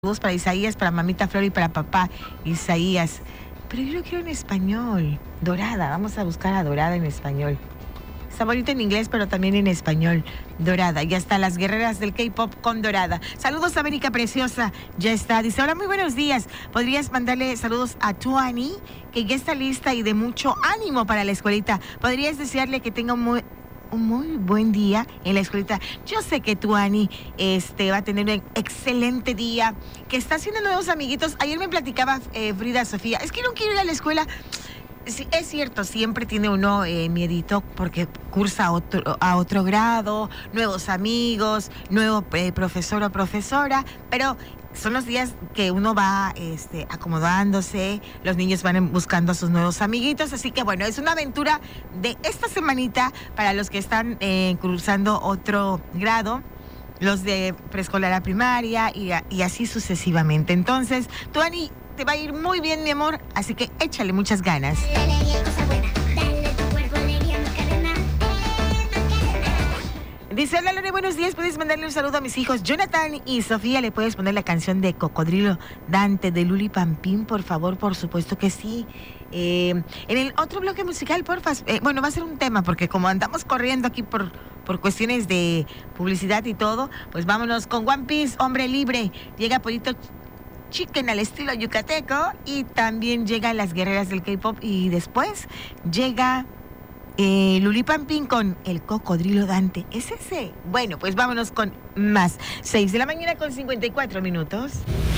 Saludos para Isaías, para mamita Flor y para papá Isaías. Pero yo lo quiero en español. Dorada, vamos a buscar a Dorada en español. Está bonito en inglés, pero también en español. Dorada, ya está, las guerreras del K-pop con Dorada. Saludos, América Preciosa, ya está. Dice, hola, muy buenos días. ¿Podrías mandarle saludos a Tuani, que ya está lista y de mucho ánimo para la escuelita? ¿Podrías desearle que tenga un muy buen día en la escuelita? Yo sé que Tuani va a tener un excelente día, que está haciendo nuevos amiguitos. Ayer me platicaba Frida Sofía, es que no quiero ir a la escuela. Sí, es cierto, siempre tiene uno miedito porque cursa a otro grado, nuevos amigos, nuevo profesor o profesora, pero son los días que uno va acomodándose, los niños van buscando a sus nuevos amiguitos, así que bueno, es una aventura de esta semanita para los que están cursando otro grado, los de preescolar a primaria y así sucesivamente. Entonces, Tuani, te va a ir muy bien, mi amor, así que échale muchas ganas. Dice, hola Lore, buenos días, puedes mandarle un saludo a mis hijos Jonathan y Sofía, le puedes poner la canción de Cocodrilo Dante de Luli Pampín, por favor, por supuesto que sí. En el otro bloque musical, porfa, bueno, va a ser un tema, porque como andamos corriendo aquí por cuestiones de publicidad y todo, pues vámonos con One Piece, Hombre Libre, llega Pollito Chicken al estilo yucateco y también llegan las guerreras del K-pop y después llega Luli Pampín con el Cocodrilo Dante. ¿Es ese? Bueno, pues vámonos con más. 6 de la mañana con 54 minutos.